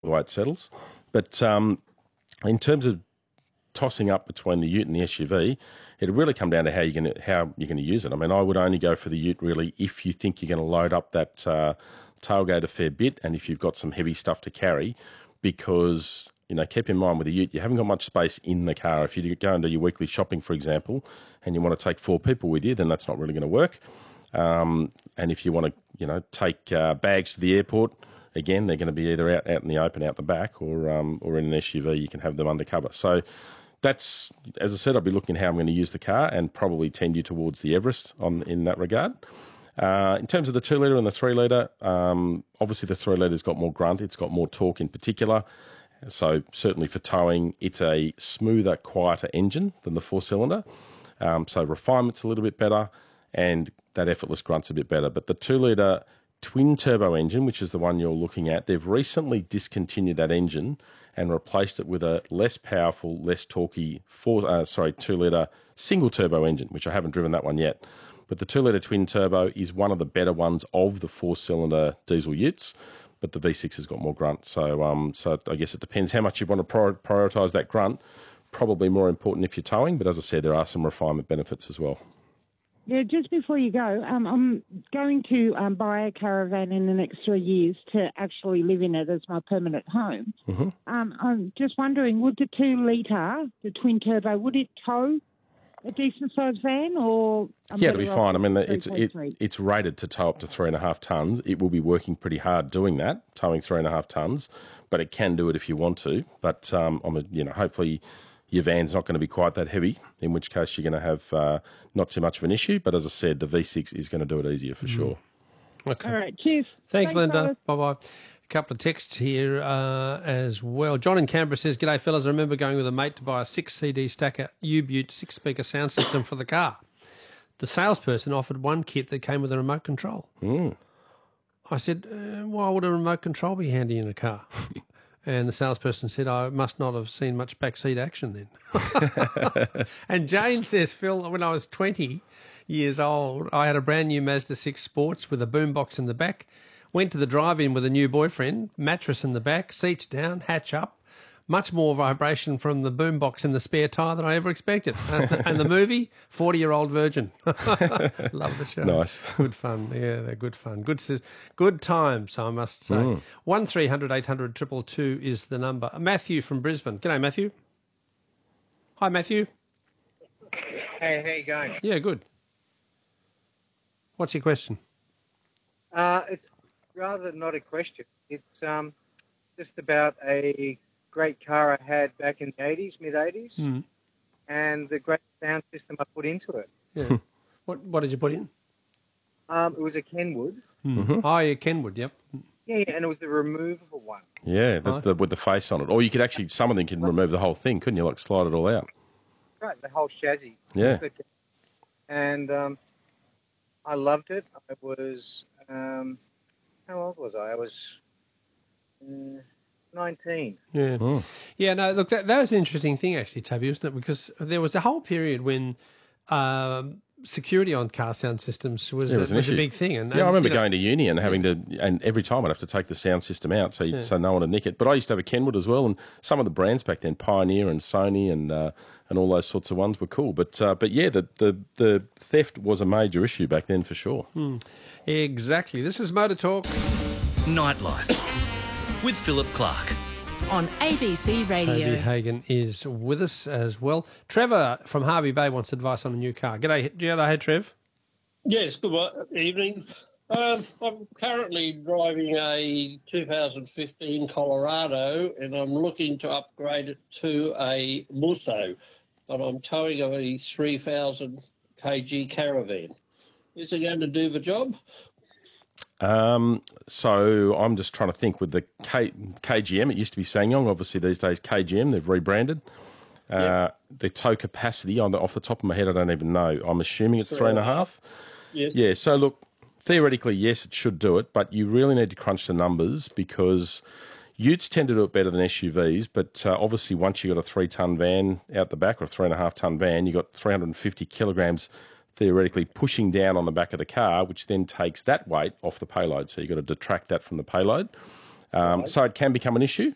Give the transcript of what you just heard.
the way it settles. But in terms of tossing up between the ute and the SUV, it'll really come down to how you're going to use it. I mean, I would only go for the ute really if you think you're going to load up that tailgate a fair bit and if you've got some heavy stuff to carry, because keep in mind with the ute, you haven't got much space in the car. If you go and do your weekly shopping, for example, and you want to take 4 people with you, then that's not really going to work. And if you want to, take bags to the airport, again, they're going to be either out in the open, out the back, or in an SUV. You can have them undercover. So that's, as I said, I'll be looking at how I'm going to use the car and probably tend you towards the Everest in that regard. In terms of the 2-litre and the 3-litre, obviously the 3-litre's got more grunt. It's got more torque in particular. So certainly for towing, it's a smoother, quieter engine than the 4-cylinder. So refinement's a little bit better and that effortless grunt's a bit better. But the 2-litre twin-turbo engine, which is the one you're looking at, they've recently discontinued that engine and replaced it with a less powerful, less torquey 2-litre single-turbo engine, which I haven't driven that one yet. But the 2-litre twin-turbo is one of the better ones of the 4-cylinder diesel utes, but the V6 has got more grunt. So I guess it depends how much you want to prioritise that grunt. Probably more important if you're towing, but as I said, there are some refinement benefits as well. Yeah, just before you go, I'm going to buy a caravan in the next 3 years to actually live in it as my permanent home. Mm-hmm. I'm just wondering, would the 2-litre, the twin turbo, would it tow a decent-sized van, or it'll be fine. I mean, it's rated to tow up to 3.5 tonnes. It will be working pretty hard doing that, towing 3.5 tonnes, but it can do it if you want to. But hopefully your van's not going to be quite that heavy, in which case you're going to have not too much of an issue. But as I said, the V6 is going to do it easier for sure. Okay. All right, cheers. Thanks Linda. Bye-bye. A couple of texts here as well. John in Canberra says, "G'day fellas, I remember going with a mate to buy a 6 CD stacker U-Butte 6-speaker sound system for the car. The salesperson offered one kit that came with a remote control. I said, why would a remote control be handy in a car?" And the salesperson said, "I must not have seen much backseat action then." And Jane says, "Phil, when I was 20 years old, I had a brand new Mazda 6 Sports with a boombox in the back. Went to the drive-in with a new boyfriend, mattress in the back, seats down, hatch up. Much more vibration from the boombox in the spare tyre than I ever expected. And the movie, 40-Year-Old Virgin." Love the show. Nice. Good fun. Yeah, they're good fun. Good times, I must say. 1300 800 222 is the number. Matthew from Brisbane. G'day, Matthew. Hi, Matthew. Hey, how you going? Yeah, good. What's your question? It's rather not a question. It's just about a great car I had back in the 80s, mid-80s, and the great sound system I put into it. Yeah. What did you put in? It was a Kenwood. Mm-hmm. Oh, yeah, Kenwood, yep. Yeah, and it was the removable one. Yeah, with the face on it. Or you could actually, some of them can remove the whole thing, couldn't you? Like slide it all out. Right, the whole chassis. Yeah. And I loved it. I was, how old was I? I was 19. Yeah. Oh. Yeah, no, look, that was an interesting thing actually, Toby, wasn't it? Because there was a whole period when security on car sound systems was a big thing. And I remember going to uni and having to, and every time I'd have to take the sound system out so no one would nick it. But I used to have a Kenwood as well, and some of the brands back then, Pioneer and Sony and all those sorts of ones were cool. But yeah, the theft was a major issue back then for sure. Exactly. This is Motor Talk. Nightlife with Philip Clark. On ABC Radio. Toby Hagan is with us as well. Trevor from Harvey Bay wants advice on a new car. G'day, Trev. Yes, good evening. I'm currently driving a 2015 Colorado, and I'm looking to upgrade it to a Musso, but I'm towing a 3,000 kg caravan. Is it going to do the job? So I'm just trying to think with the KGM. It used to be SsangYong. Obviously, these days KGM. They've rebranded. The tow capacity, off the top of my head, I don't even know. I'm assuming it's 3.5. Yes. Yeah. So look, theoretically, yes, it should do it, but you really need to crunch the numbers because utes tend to do it better than SUVs. But obviously, once you've got a 3-ton van out the back or a 3.5-ton van, you've got 350 kilograms theoretically pushing down on the back of the car, which then takes that weight off the payload. So you've got to detract that from the payload. So it can become an issue.